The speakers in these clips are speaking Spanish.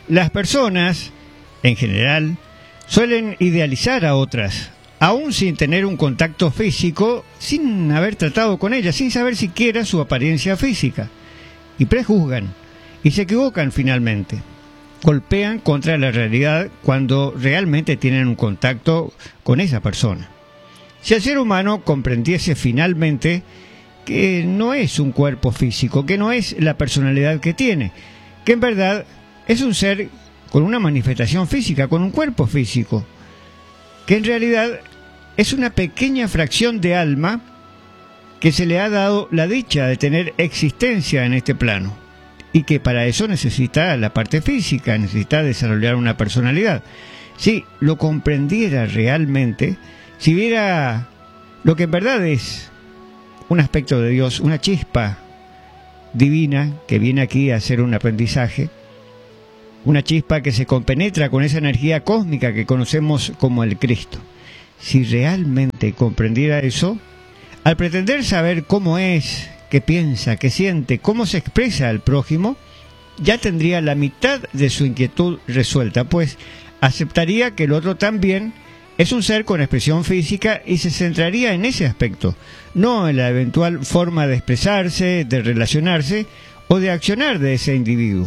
Las personas, en general, suelen idealizar a otras, aún sin tener un contacto físico, sin haber tratado con ellas, sin saber siquiera su apariencia física, y prejuzgan, y se equivocan finalmente. Golpean contra la realidad cuando realmente tienen un contacto con esa persona. Si el ser humano comprendiese finalmente que no es un cuerpo físico, que no es la personalidad que tiene, que en verdad es un ser con una manifestación física, con un cuerpo físico, que en realidad es una pequeña fracción de alma que se le ha dado la dicha de tener existencia en este plano, y que para eso necesita la parte física, necesita desarrollar una personalidad. Si lo comprendiera realmente, si viera lo que en verdad es un aspecto de Dios, una chispa divina que viene aquí a hacer un aprendizaje, una chispa que se compenetra con esa energía cósmica que conocemos como el Cristo. Si realmente comprendiera eso, al pretender saber cómo es, qué piensa, qué siente, cómo se expresa al prójimo, ya tendría la mitad de su inquietud resuelta, pues aceptaría que el otro también es un ser con expresión física y se centraría en ese aspecto, no en la eventual forma de expresarse, de relacionarse o de accionar de ese individuo.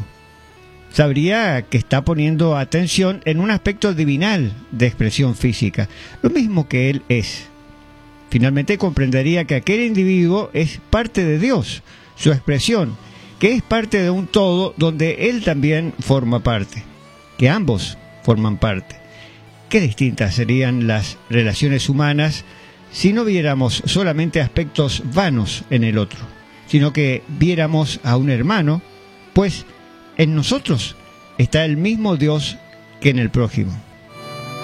Sabría que está poniendo atención en un aspecto divinal de expresión física, lo mismo que él es. Finalmente comprendería que aquel individuo es parte de Dios, su expresión, que es parte de un todo donde él también forma parte, que ambos forman parte. Qué distintas serían las relaciones humanas si no viéramos solamente aspectos vanos en el otro, sino que viéramos a un hermano, pues en nosotros está el mismo Dios que en el prójimo.